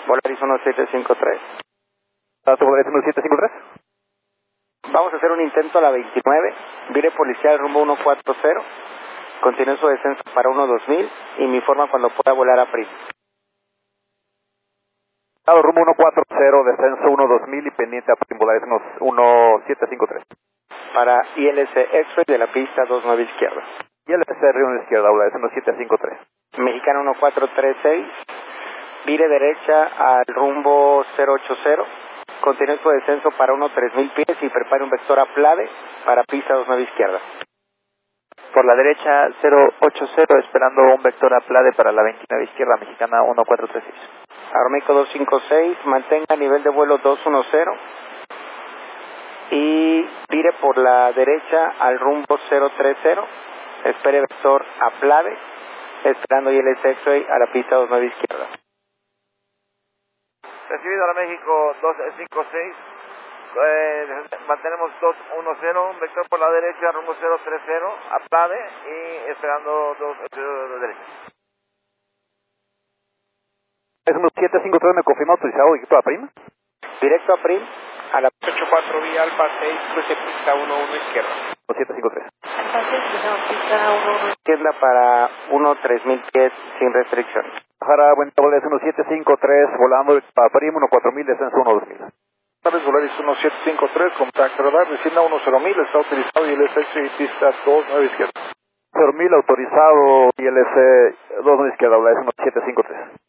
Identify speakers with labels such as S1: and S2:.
S1: Volaris 1753.
S2: Volaris 1753.
S1: Vamos a hacer un intento a la 29, vire policial rumbo 140, continúe su descenso para 12000 y me informa cuando pueda volar a PRIM.
S2: Rumbo 140, descenso 12000 y pendiente a PRIM, Volaris 1753.
S1: Para ILS X-Ray de la pista 29 izquierda.
S2: ILS Río izquierda, Volaris 1753.
S1: Mexicano 1436, vire derecha al rumbo 080, continúe su descenso para 3000 pies y prepare un vector a PLADE para pista 29 izquierda.
S3: Por la derecha 080, esperando un vector a PLADE para la 29 izquierda, Mexicana 1436.
S1: Aeroméxico 256, mantenga nivel de vuelo 210 y vire por la derecha al rumbo 030, espere vector a PLADE, esperando ILS X-Ray a la pista 29 izquierda.
S4: Recibido Aeroméxico 256, mantenemos 210, un vector por la derecha, rumbo 030, a PLADE y esperando de derecha.
S2: Es 1753, me confirma autorizado directo a PRIM.
S1: Directo a PRIM, a la
S5: 84 vía Alfa 6, cruce pista 11 izquierda.
S2: 1753.
S6: Alfa 6, pista 11
S1: izquierda para 3000 pies sin restricciones.
S2: Jara, buen Volaris 1753, volando para PRIM 14000, descenso 12000.
S7: Volaris 1753, contacto radar, descienda 10000, está autorizado ILS X-Ray pista 29 izquierda.
S2: 0.000 autorizado ILS 29 izquierda, Volaris 1753.